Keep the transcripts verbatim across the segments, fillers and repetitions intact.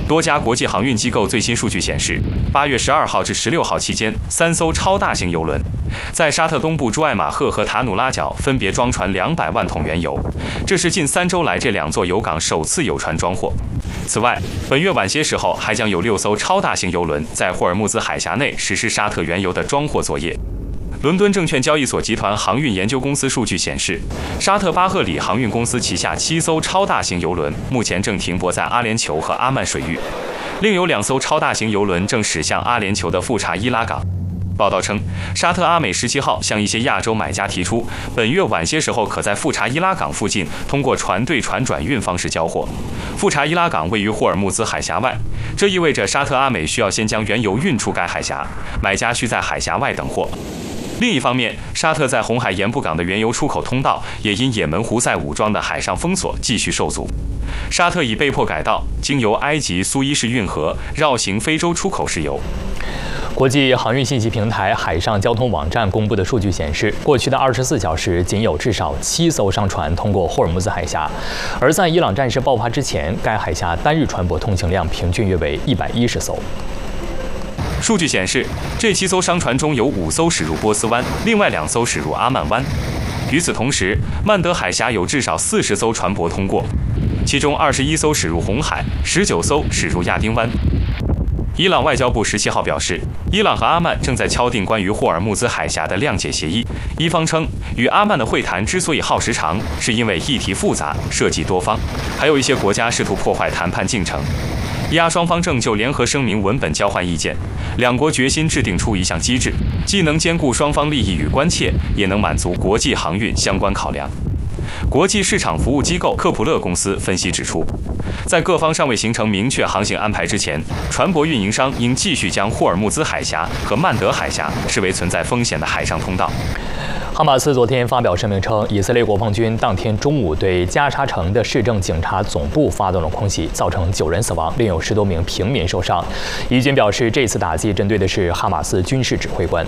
多家国际航运机构最新数据显示，八月十二号至十六号期间，三艘超大型邮轮在沙特东部朱艾马赫和塔努拉角分别装船两百万桶原油，这是近三周来这两座油港首次有船装货。此外，本月晚些时候还将有六艘超大型邮轮在霍尔木兹海峡内实施沙特原油的装货作业。伦敦证券交易所集团航运研究公司数据显示，沙特巴赫里航运公司旗下七艘超大型邮轮目前正停泊在阿联酋和阿曼水域，另有两艘超大型邮轮正驶向阿联酋的富查伊拉港。报道称，沙特阿美十七号向一些亚洲买家提出，本月晚些时候可在富查伊拉港附近通过船对船转运方式交货。富查伊拉港位于霍尔木兹海峡外，这意味着沙特阿美需要先将原油运出该海峡，买家需在海峡外等货。另一方面，沙特在红海盐布港的原油出口通道也因也门胡塞武装的海上封锁继续受阻。沙特已被迫改道，经由埃及苏伊士运河绕行非洲出口石油。 国际航运信息平台海上交通网站公布的数据显示，过去的二十四小时仅有至少七艘商船通过霍尔木兹海峡，而在伊朗战事爆发之前，该海峡单日船舶通行量平均约为一百一十艘。 数据显示，这七艘商船中有五艘驶入波斯湾，另外两艘驶入阿曼湾。与此同时，曼德海峡有至少四十艘船舶通过，其中二十一艘驶入红海，十九艘驶入亚丁湾。伊朗外交部十七号表示，伊朗和阿曼正在敲定关于霍尔木兹海峡的谅解协议。伊方称，与阿曼的会谈之所以耗时长，是因为议题复杂，涉及多方，还有一些国家试图破坏谈判进程。伊阿双方正就联合声明文本交换意见，两国决心制定出一项机制，既能兼顾双方利益与关切，也能满足国际航运相关考量。国际市场服务机构科普勒公司分析指出，在各方尚未形成明确航行安排之前，船舶运营商应继续将霍尔木兹海峡和曼德海峡视为存在风险的海上通道。 哈马斯昨天发表声明称，以色列国防军当天中午对加沙城的市政警察总部发动了空袭，造成九人死亡，另有十多名平民受伤。以军表示，这次打击针对的是哈马斯军事指挥官。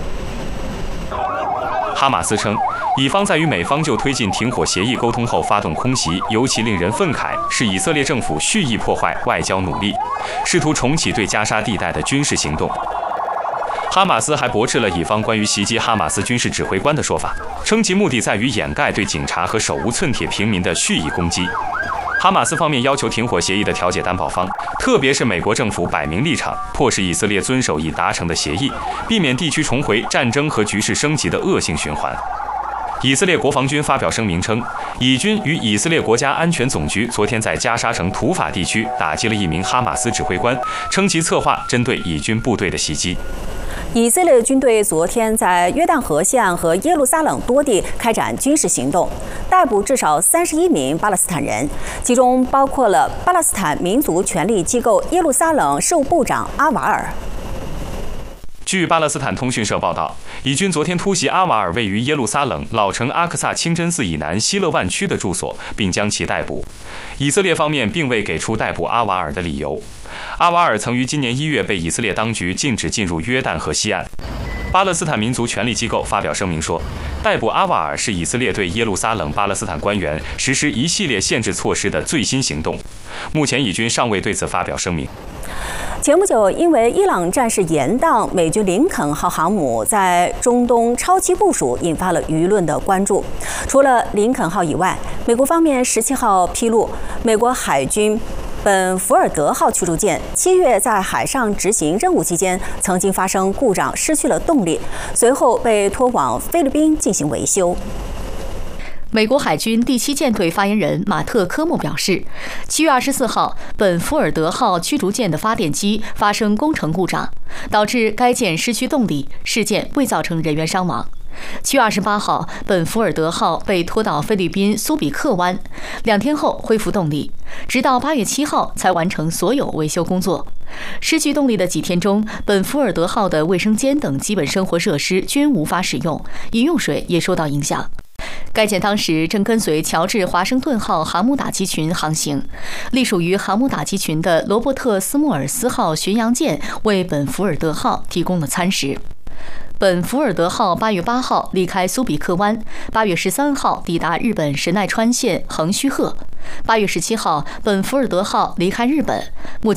哈马斯称，以方在与美方就推进停火协议沟通后发动空袭，尤其令人愤慨，是以色列政府蓄意破坏外交努力，试图重启对加沙地带的军事行动。哈马斯还驳斥了以方关于袭击哈马斯军事指挥官的说法，称其目的在于掩盖对警察和手无寸铁平民的蓄意攻击。哈马斯方面要求停火协议的调解担保方，特别是美国政府摆明立场，迫使以色列遵守已达成的协议，避免地区重回战争和局势升级的恶性循环。以色列国防军发表声明称，以军与以色列国家安全总局昨天在加沙城土法地区打击了一名哈马斯指挥官，称其策划针对以军部队的袭击。 以色列军队昨天在约旦河西岸和耶路撒冷多地开展军事行动，逮捕至少三十一名巴勒斯坦人，其中包括了巴勒斯坦民族权力机构耶路撒冷事务部长阿瓦尔。 据巴勒斯坦通讯社报道，以军昨天突袭阿瓦尔位于耶路撒冷老城阿克萨清真寺以南希勒万区的住所，并将其逮捕。以色列方面并未给出逮捕阿瓦尔的理由。阿瓦尔曾于今年一月被以色列当局禁止进入约旦河西岸。巴勒斯坦民族权力机构发表声明说，逮捕阿瓦尔是以色列对耶路撒冷巴勒斯坦官员实施一系列限制措施的最新行动。目前以军尚未对此发表声明。 前不久，因为伊朗战事延宕，美军林肯号航母在中东超期部署，引发了舆论的关注。除了林肯号以外，美国方面十七号披露，美国海军本福尔德号驱逐舰七月在海上执行任务期间，曾经发生故障，失去了动力，随后被拖往菲律宾进行维修。 美国海军第七舰队发言人马特·科莫表示，七月二十四号，本福尔德号驱逐舰的发电机发生工程故障，导致该舰失去动力，事件未造成人员伤亡。七月二十八号，本福尔德号被拖到菲律宾苏比克湾，两天后恢复动力，直到八月七号才完成所有维修工作。失去动力的几天中，本福尔德号的卫生间等基本生活设施均无法使用，饮用水也受到影响。该舰当时正跟随乔治华盛顿号航母打击群航行，隶属于航母打击群的罗伯特斯莫尔斯号巡洋舰为本福尔德号提供了餐食。本福尔德号八月八号离开苏比克湾，八月十三号抵达日本神奈川县横须贺，八月十七号本福尔德号离开日本，目前